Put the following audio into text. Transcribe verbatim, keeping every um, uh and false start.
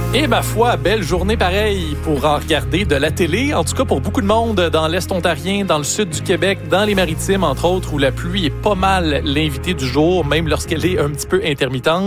Et ma foi, belle journée pareille pour en regarder de la télé. En tout cas, pour beaucoup de monde dans l'Est ontarien, dans le sud du Québec, dans les Maritimes, entre autres, où la pluie est pas mal l'invité du jour, même lorsqu'elle est un petit peu intermittente.